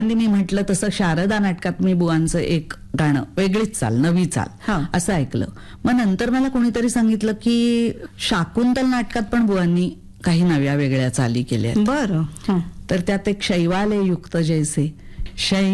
मी म्हटलं तसं शारदा नाटकात मी बुवांचं एक गाणं वेगळीच चाल, नवी चाल असं ऐकलं. मग नंतर मला कोणीतरी सांगितलं की शाकुंतल नाटकात पण बुवांनी काही नव्या वेगळ्या चाली केल्या. बरं. तर त्यात एक शैवाले युक्त जैसे